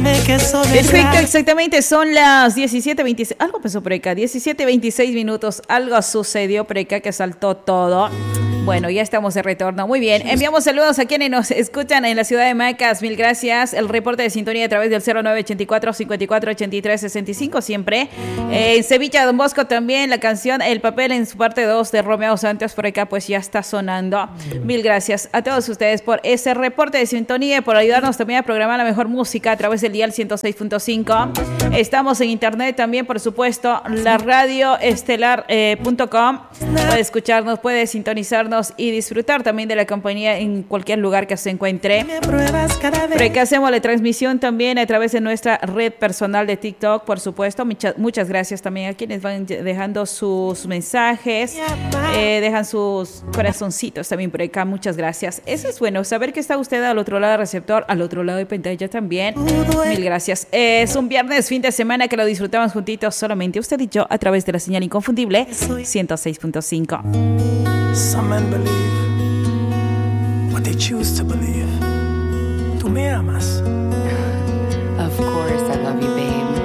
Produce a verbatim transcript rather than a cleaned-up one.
Perfecto, exactamente, son las diecisiete veintiséis. Algo pasó por acá, diecisiete veintiséis minutos. Algo sucedió por acá que saltó todo. Bueno, ya estamos de retorno. Muy bien. Enviamos saludos a quienes nos escuchan en la ciudad de Macas. Mil gracias. El reporte de sintonía a través del cero nueve ochenta y cuatro, cincuenta y cuatro, ochenta y tres, sesenta y cinco siempre. Eh, en Sevilla, Don Bosco también. La canción El Papel en su parte dos de Romeo Santos por acá pues ya está sonando. Mil gracias a todos ustedes por ese reporte de sintonía y por ayudarnos también a programar la mejor música a través del dial ciento seis punto cinco. Estamos en internet también, por supuesto, la radio estelar punto com. Puede escucharnos, puede sintonizarnos y disfrutar también de la compañía en cualquier lugar que se encuentre. Por acá hacemos la transmisión también a través de nuestra red personal de TikTok, por supuesto. Muchas, muchas gracias también a quienes van dejando sus mensajes, eh, dejan sus corazoncitos también por acá. Muchas gracias. Eso es bueno, saber que está usted al otro lado del receptor, al otro lado de pantalla también. Mil gracias. Es un viernes, fin de semana que lo disfrutamos juntitos, solamente usted y yo, a través de la señal inconfundible ciento seis punto cinco. Some men believe what they choose to believe. Tú me amas.